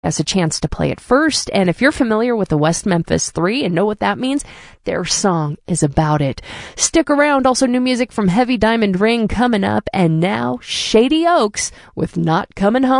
as a chance to play it first. And if you're familiar with the West Memphis 3 and know what that means, their song is about it. Stick around. Also new music from Heavy Diamond Ring coming up. And now Shady Oaks with Not Coming Home.